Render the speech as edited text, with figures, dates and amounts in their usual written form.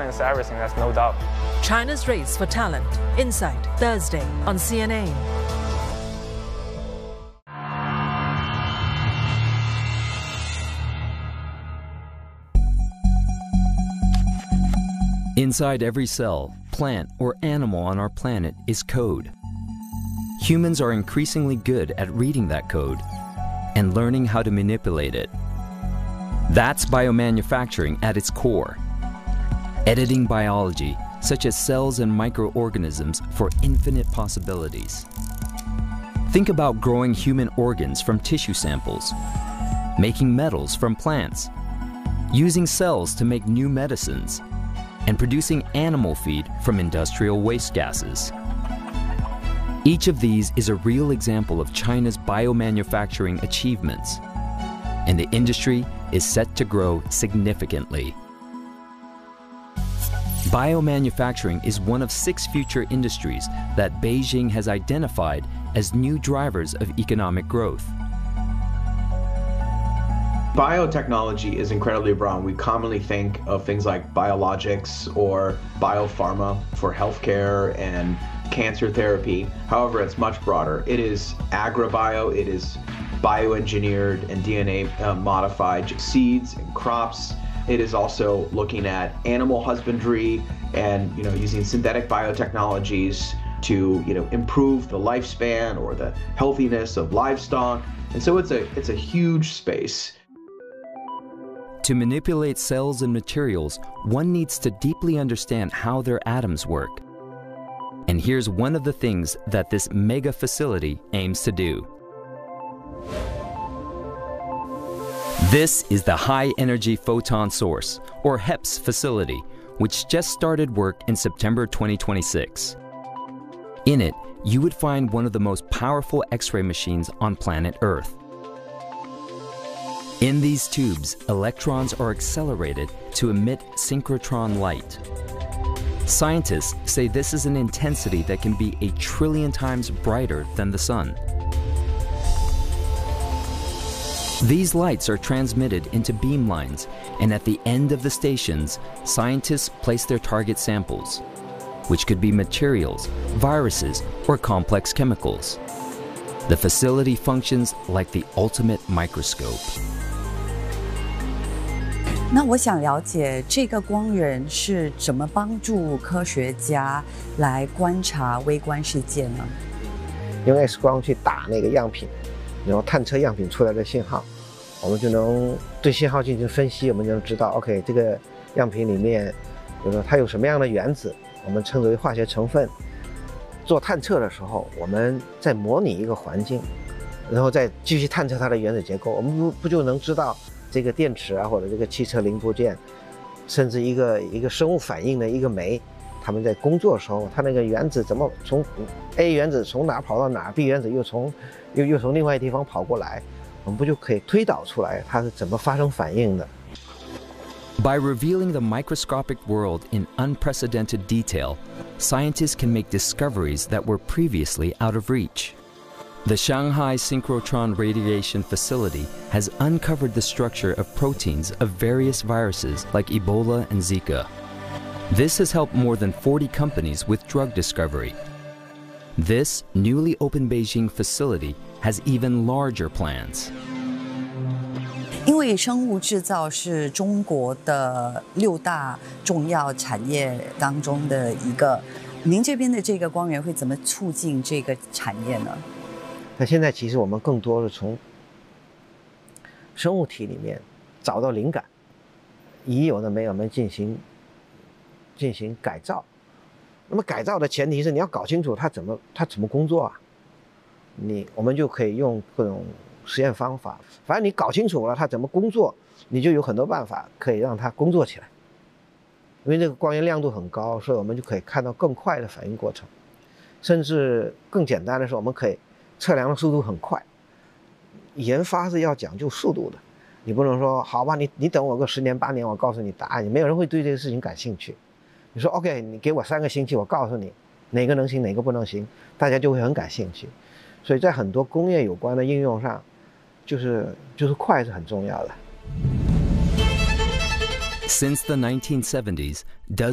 science, everything, that's no doubt. China's Race for Talent. Insight, Thursday on CNA. Inside every cell, plant, or animal on our planet is code. Humans are increasingly good at reading that code and learning how to manipulate it. That's biomanufacturing at its core. Editing biology, such as cells and microorganisms, for infinite possibilities. Think about growing human organs from tissue samples, making metals from plants, using cells to make new medicines, and producing animal feed from industrial waste gases. Each of these is a real example of China's biomanufacturing achievements, and the industry is set to grow significantly. Biomanufacturing is one of 6 future industries that Beijing has identified as new drivers of economic growth. Biotechnology is incredibly broad. We commonly think of things like biologics or biopharma for healthcare and cancer therapy. However, it's much broader. It is agribio, it is bioengineered and DNA modified seeds and crops. It is also looking at animal husbandry and using synthetic biotechnologies to improve the lifespan or the healthiness of livestock. And so it's a huge space. To manipulate cells and materials, one needs to deeply understand how their atoms work. And here's one of the things that this mega facility aims to do. This is the High Energy Photon Source, or HEPS facility, which just started work in September 2026. In it, you would find one of the most powerful X-ray machines on planet Earth. In these tubes, electrons are accelerated to emit synchrotron light. Scientists say this is an intensity that can be 1 trillion times brighter than the sun. These lights are transmitted into beamlines, and at the end of the stations, scientists place their target samples, which could be materials, viruses, or complex chemicals. The facility functions like the ultimate microscope. 那我想了解这个光源是怎么帮助科学家来观察微观世界呢？ 用 X 光去打那个样品，然后探测样品出来的信号，我们就能对信号进行分析，我们就能知道 ，OK， 这个样品里面，比如说它有什么样的原子，我们称之为化学成分。做探测的时候，我们在模拟一个环境，然后再继续探测它的原子结构，我们不就能知道？ 这个电池啊，或者这个汽车零部件，甚至一个生物反应的一个酶，他们在工作的时候，它那个原子怎么从 A 原子从哪跑到哪 ，B 原子又从另外一地方跑过来，我们不就可以推导出来它是怎么发生反应的 By revealing the microscopic world in unprecedented detail, scientists can make discoveries that were previously out of reach. The Shanghai Synchrotron Radiation Facility has uncovered the structure of proteins of various viruses like Ebola and Zika. This has helped more than 40 companies with drug discovery. This newly opened Beijing facility has even larger plans. 因为生物制造是中国的6大重要产业当中的一个，您这边的这个光源会怎么促进这个产业呢？ 那现在其实我们更多是从生物体里面找到灵感，已有的酶我们进行改造。那么改造的前提是你要搞清楚它怎么工作啊，我们就可以用各种实验方法，反正你搞清楚了它怎么工作，你就有很多办法可以让它工作起来。因为这个光源亮度很高，所以我们就可以看到更快的反应过程，甚至更简单的是，我们可以 测量的速度很快，研发是要讲究速度的，你不能说好吧，你等我个10年8年，我告诉你答案，没有人会对这个事情感兴趣。你说 OK， 你给我3个星期，我告诉你哪个能行，哪个不能行，大家就会很感兴趣。所以在很多工业有关的应用上，就是快是很重要的。 Since the 1970s, dozens